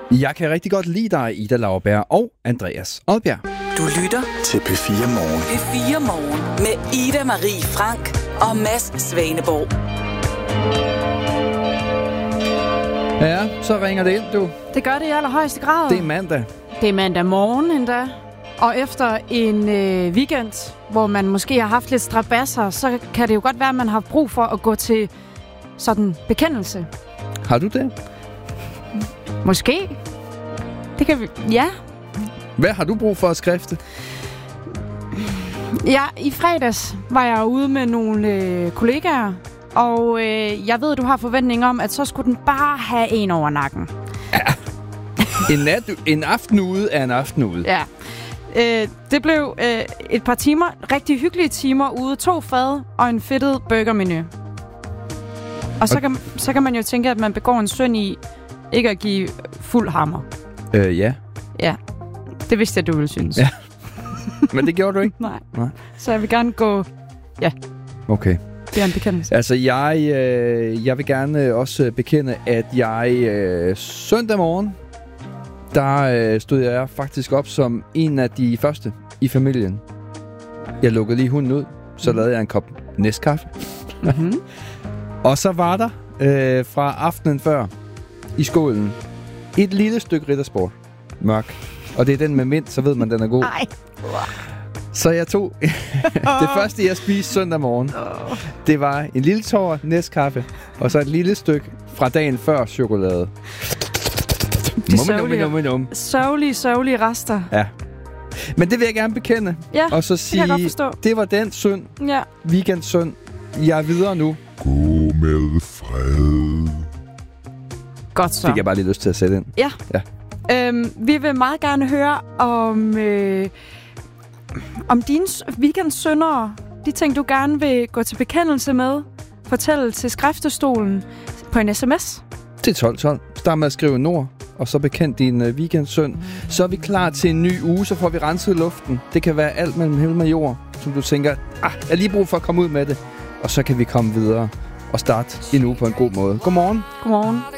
Jeg kan rigtig godt lide dig, Ida Lauerberg og Andreas Odbjerg. Du lytter til P4 Morgen. P4 Morgen med Ida Marie Frank og Mads Svaneborg. Ja, så ringer det ind, du. Det gør det i allerhøjeste grad. Det er mandag. Det er mandag morgen endda. Og efter en weekend, hvor man måske har haft lidt strabasser, så kan det jo godt være, at man har brug for at gå til sådan bekendelse. Har du det? Måske. Det kan vi... Ja. Hvad har du brug for at skrifte? Ja, i fredags var jeg ude med nogle kollegaer, og jeg ved, at du har forventning om, at så skulle den bare have en over nakken. Ja. En aften ude er en aften ude. Ja. Det blev et par timer, rigtig hyggelige timer ude, 2 fad og en fedtet burgermenu. Og så kan man jo tænke, at man begår en synd i ikke at give fuld hammer. Ja. Ja, det vidste jeg, du ville synes. Ja. Men det gjorde du ikke? Nej. Så jeg vil gerne gå... Ja. Okay. Det er en bekendelse. Altså, jeg vil gerne også bekende, at jeg søndag morgen, der stod jeg faktisk op som en af de første i familien. Jeg lukkede lige hunden ud, så lavede jeg en kop næstkaffe. Mm-hmm. Og så var der fra aftenen før i skålen et lille stykke riddersport. Mørk. Og det er den med mint, så ved man, den er god. Ej. Så jeg tog det første, jeg spiste søndag morgen. Det var en lille tår næstkaffe, og så et lille stykke fra dagen før chokolade. De sørgelige rester. Ja. Men det vil jeg gerne bekende. Ja, og så det sige, kan jeg godt forstå. Det var den synd. Ja. Weekendsynd. Jeg er videre nu. Gå med fred. Godt så. Fik jeg bare lige lyst til at sætte ind. Ja. Vi vil meget gerne høre om dine weekendsyndere. De ting, du gerne vil gå til bekendelse med. Fortæl til skriftestolen på en sms. Til 1212. Start med at skrive Nord, og så bekend din weekendsynd. Så er vi klar til en ny uge, så får vi renset luften. Det kan være alt mellem himmel og jord, som du tænker, jeg har lige brug for at komme ud med det. Og så kan vi komme videre og starte en uge på en god måde. Godmorgen. Godmorgen.